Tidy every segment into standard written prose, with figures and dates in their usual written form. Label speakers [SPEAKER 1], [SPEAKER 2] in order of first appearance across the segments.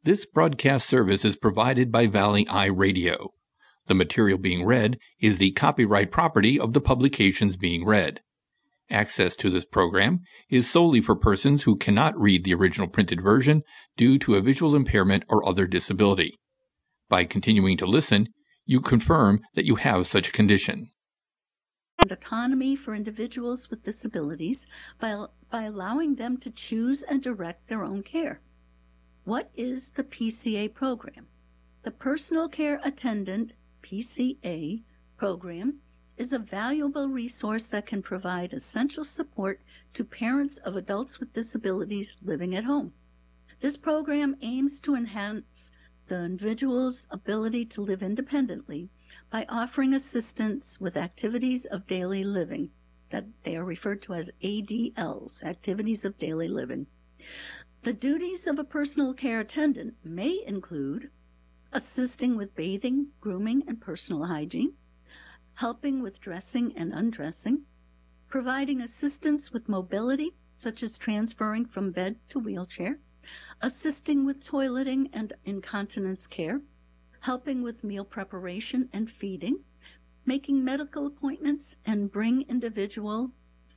[SPEAKER 1] This broadcast service is provided by Valley Eye Radio. The material being read is the copyright property of the publications being read. Access to this program is solely for persons who cannot read the original printed version due to a visual impairment or other disability. By continuing to listen, you confirm that you have such a condition.
[SPEAKER 2] And autonomy for individuals with disabilities by allowing them to choose and direct their own care. What is the PCA program? The Personal Care Attendant PCA program is a valuable resource that can provide essential support to parents of adults with disabilities living at home. This program aims to enhance the individual's ability to live independently by offering assistance with activities of daily living, that they are referred to as ADLs, activities of daily living. The duties of a personal care attendant may include assisting with bathing, grooming, and personal hygiene, helping with dressing and undressing, providing assistance with mobility, such as transferring from bed to wheelchair, assisting with toileting and incontinence care, helping with meal preparation and feeding, making medical appointments, and bring individuals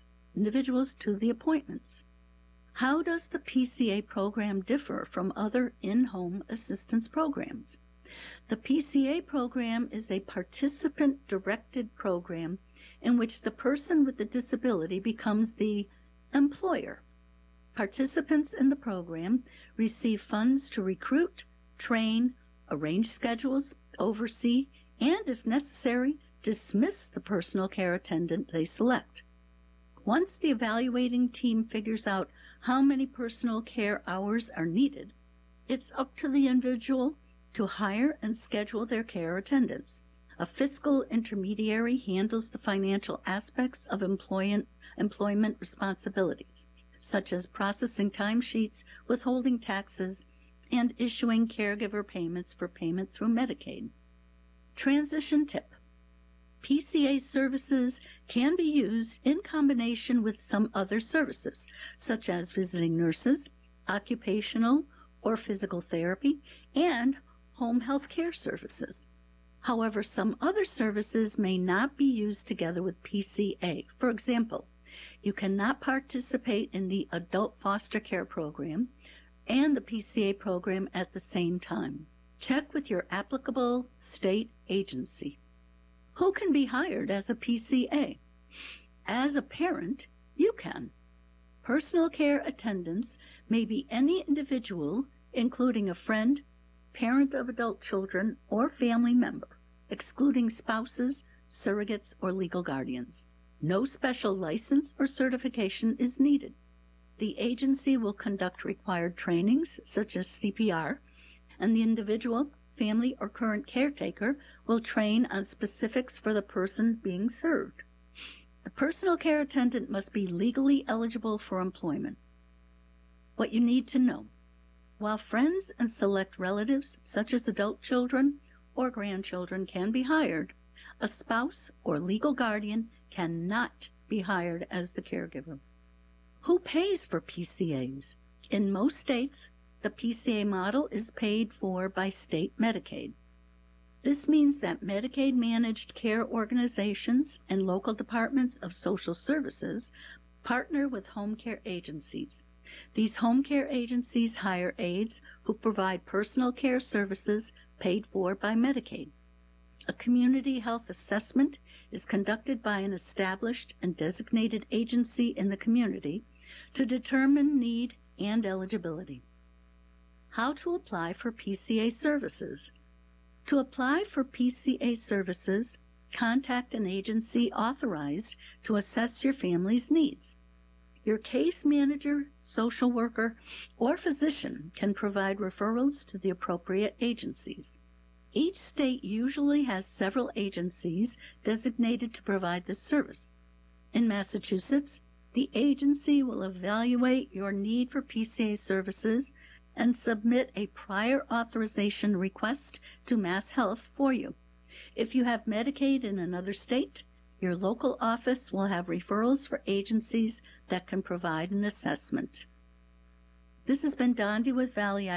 [SPEAKER 2] to the appointments. How does the PCA program differ from other in-home assistance programs? The PCA program is a participant-directed program in which the person with the disability becomes the employer. Participants in the program receive funds to recruit, train, arrange schedules, oversee, and, if necessary, dismiss the personal care attendant they select. Once the evaluating team figures out how many personal care hours are needed, it's up to the individual to hire and schedule their care attendants. A fiscal intermediary handles the financial aspects of employment responsibilities, such as processing timesheets, withholding taxes, and issuing caregiver payments for payment through Medicaid. Transition tip. PCA services can be used in combination with some other services, such as visiting nurses, occupational or physical therapy, and home health care services. However, some other services may not be used together with PCA. For example, you cannot participate in the adult foster care program and the PCA program at the same time. Check with your applicable state agency. Who can be hired as a PCA? As a parent, you can. Personal care attendants may be any individual, including a friend, parent of adult children, or family member, excluding spouses, surrogates, or legal guardians. No special license or certification is needed. The agency will conduct required trainings, such as CPR, and the individual, family, or current caretaker will train on specifics for the person being served. The personal care attendant must be legally eligible for employment. What you need to know. While friends and select relatives, such as adult children or grandchildren, can be hired, a spouse or legal guardian cannot be hired as the caregiver. Who pays for PCAs? In most states, the PCA model is paid for by state Medicaid. This means that Medicaid-managed care organizations and local departments of social services partner with home care agencies. These home care agencies hire aides who provide personal care services paid for by Medicaid. A community health assessment is conducted by an established and designated agency in the community to determine need and eligibility. How to apply for PCA services. To apply for PCA services, contact an agency authorized to assess your family's needs. Your case manager, social worker, or physician can provide referrals to the appropriate agencies. Each state usually has several agencies designated to provide this service. In Massachusetts, the agency will evaluate your need for PCA services and submit a prior authorization request to MassHealth for you. If you have Medicaid in another state, your local office will have referrals for agencies that can provide an assessment. This has been Dondi with Valley